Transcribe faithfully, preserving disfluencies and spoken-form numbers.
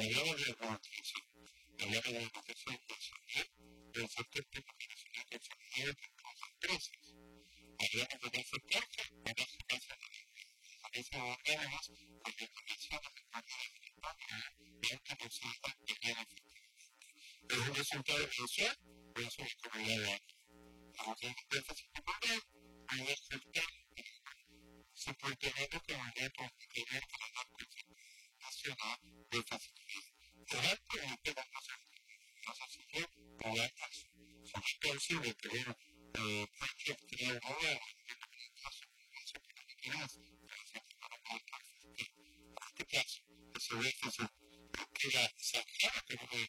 hablamos de organización, hablamos de organización empresarial, del sector público nacional de enfermedades de las empresas. Hablamos de esa parte, de esa casa de esos órganos, porque la comisión de enfermedades de España es que nos salta de la es un resultado mensual, por eso es como la de aunque de esta situación, hay un sector soportado como una política para la Comisión Nacional de Facilidad. Por ejemplo, el tema de las asociaciones públicas, son especies de que cualquier triángulo de comunicación políticas, pero se para marcar en este caso, el servicio que la sacara como de